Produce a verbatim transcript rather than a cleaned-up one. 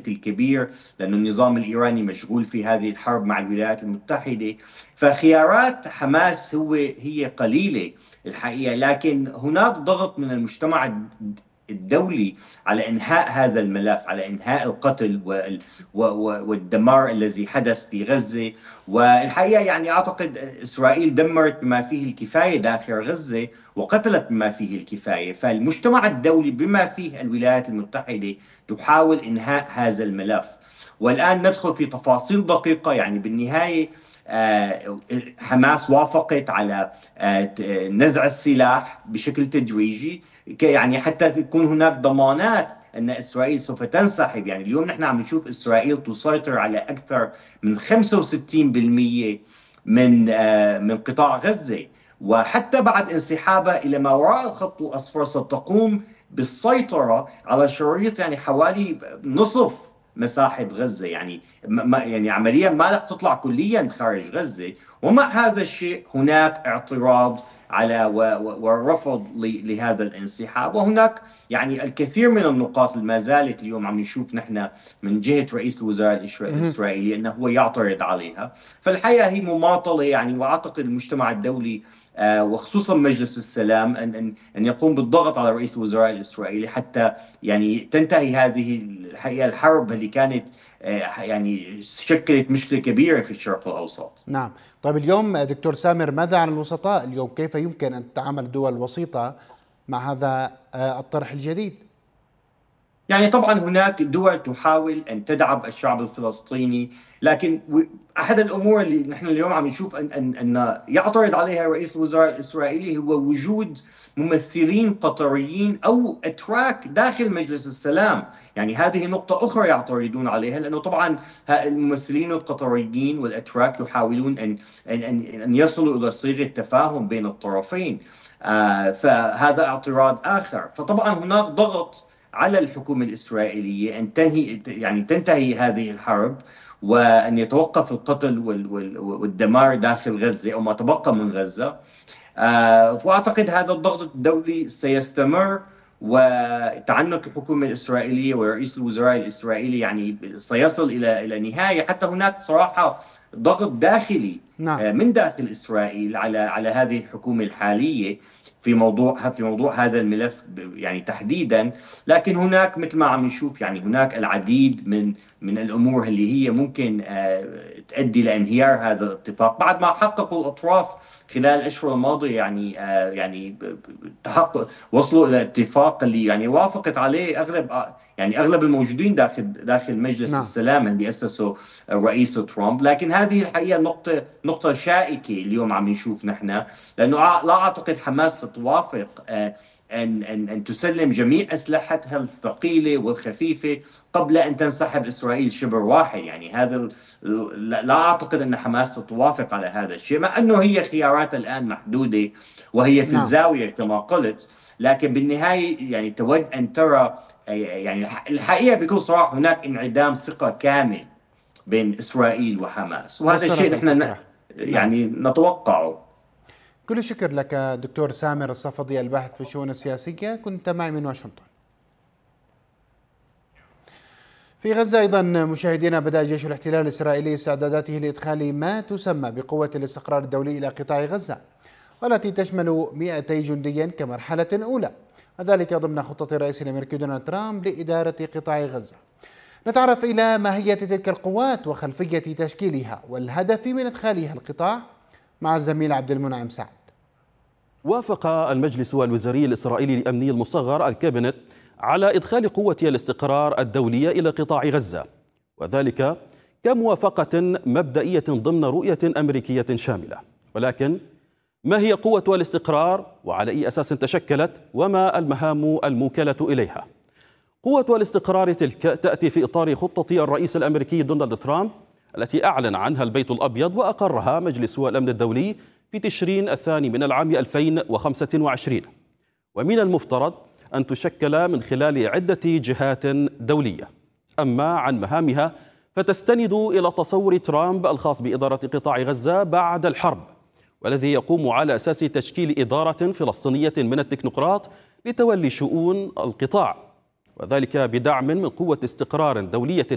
بشكل كبير، لأن النظام الإيراني مشغول في هذه الحرب مع الولايات المتحدة. فخيارات حماس هو هي قليلة الحقيقة، لكن هناك ضغط من المجتمع الدولي على إنهاء هذا الملف، على إنهاء القتل والدمار الذي حدث في غزة. والحقيقة يعني أعتقد إسرائيل دمرت بما فيه الكفاية داخل غزة وقتلت بما فيه الكفاية، فالمجتمع الدولي بما فيه الولايات المتحدة تحاول إنهاء هذا الملف. والآن ندخل في تفاصيل دقيقة. يعني بالنهاية حماس وافقت على نزع السلاح بشكل تدريجي، يعني حتى تكون هناك ضمانات أن إسرائيل سوف تنسحب. يعني اليوم نحن عم نشوف إسرائيل تسيطر على أكثر من خمسة وستين بالمئة من من قطاع غزة، وحتى بعد انسحابها إلى ما وراء الخط الأصفر ستقوم بالسيطرة على شريط يعني حوالي نصف مساحة غزة. يعني ما يعني عمليا ما رح تطلع كليا خارج غزة. ومع هذا الشيء هناك اعتراض على والرفض لهذا الانسحاب، وهناك يعني الكثير من النقاط ما زالت اليوم عم نشوف نحن من جهة رئيس الوزراء الإسرائيلي أنه هو يعترض عليها. فالحقيقة هي مماطلة يعني، وأعتقد المجتمع الدولي وخصوصا مجلس السلام أن أن أن يقوم بالضغط على رئيس الوزراء الإسرائيلي حتى يعني تنتهي هذه الحقيقة الحرب اللي كانت يعني شكلت مشكلة كبيرة في الشرق الأوسط. نعم. طيب اليوم دكتور سامر، ماذا عن الوسطاء اليوم؟ كيف يمكن أن تتعامل الدول الوسيطة مع هذا الطرح الجديد؟ يعني طبعا هناك دول تحاول أن تدعم الشعب الفلسطيني، لكن أحد الأمور اللي نحن اليوم عم نشوف أن, أن, أن يعترض عليها رئيس الوزراء الإسرائيلي هو وجود ممثلين قطريين أو أتراك داخل مجلس السلام. يعني هذه نقطة أخرى يعترضون عليها، لأنه طبعا الممثلين القطريين والأتراك يحاولون أن, أن, أن يصلوا إلى صيغة تفاهم بين الطرفين. آه فهذا اعتراض آخر. فطبعا هناك ضغط على الحكومة الإسرائيلية أن تنهي يعني تنتهي هذه الحرب، وأن يتوقف القتل والدمار داخل غزة أو ما تبقى من غزة. وأعتقد هذا الضغط الدولي سيستمر، وتعنت الحكومة الإسرائيلية ورئيس الوزراء الإسرائيلي يعني سيصل إلى إلى نهاية. حتى هناك صراحة ضغط داخلي نعم. من داخل إسرائيل على على هذه الحكومة الحالية في موضوع في موضوع هذا الملف يعني تحديدا. لكن هناك مثل ما عم نشوف يعني هناك العديد من من الامور اللي هي ممكن تؤدي لانهيار هذا الاتفاق بعد ما حققوا الاطراف خلال الاشهر الماضيه. يعني يعني تحقق وصلوا الى اتفاق اللي يعني وافقت عليه اغلب يعني اغلب الموجودين داخل داخل مجلس نعم. السلام اللي اسسه الرئيس ترامب. لكن هذه الحقيقه نقطه نقطه شائكه اليوم عم نشوف نحن، لانه لا اعتقد حماس توافق أن أن أن تسلم جميع أسلحتها الثقيلة والخفيفة قبل أن تنسحب إسرائيل شبر واحد. يعني هذا لا أعتقد أن حماس توافق على هذا الشيء، مع أنه هي خيارات الآن محدودة وهي في نعم. الزاوية كما قلت. لكن بالنهاية يعني تود أن ترى يعني الحقيقة بكل صراحة هناك انعدام ثقة كامل بين إسرائيل وحماس، وهذا الشيء نحن يعني نعم. نتوقعه. كل الشكر لك دكتور سامر الصفدي، الباحث في الشؤون السياسية، كنت معي من واشنطن. في غزة أيضا مشاهدينا، بدأ جيش الاحتلال الإسرائيلي استعداداته لإدخال ما تسمى بقوة الاستقرار الدولي إلى قطاع غزة، والتي تشمل مئتي جندي كمرحلة أولى، وذلك ضمن خطة الرئيس الأمريكي دونالد ترامب لإدارة قطاع غزة. نتعرف إلى ماهية تلك القوات وخلفية تشكيلها والهدف من إدخالها القطاع مع الزميل عبد المنعم سعد. وافق المجلس الوزاري الإسرائيلي الأمني المصغر الكابينت على إدخال قوة الاستقرار الدولية إلى قطاع غزة، وذلك كموافقة مبدئية ضمن رؤية أمريكية شاملة. ولكن ما هي قوة الاستقرار وعلى أي أساس تشكلت وما المهام الموكلة إليها؟ قوة الاستقرار تلك تأتي في إطار خطة الرئيس الأمريكي دونالد ترامب التي أعلن عنها البيت الأبيض وأقرها مجلس الأمن الدولي في تشرين الثاني من العام ألفين وخمسة وعشرين، ومن المفترض أن تشكل من خلال عدة جهات دولية. أما عن مهامها فتستند إلى تصور ترامب الخاص بإدارة قطاع غزة بعد الحرب، والذي يقوم على أساس تشكيل إدارة فلسطينية من التكنوقراط لتولي شؤون القطاع، وذلك بدعم من قوة استقرار دولية